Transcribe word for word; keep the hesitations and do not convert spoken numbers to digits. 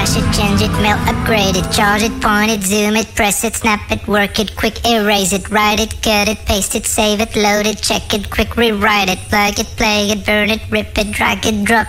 flash it, change it, mail, upgrade it, charge it, point it, zoom it, press it, snap it, work it, quick erase it, write it, cut it, paste it, save it, load it, check it, quick rewrite it, plug it, play it, burn it, rip it, drag it, drop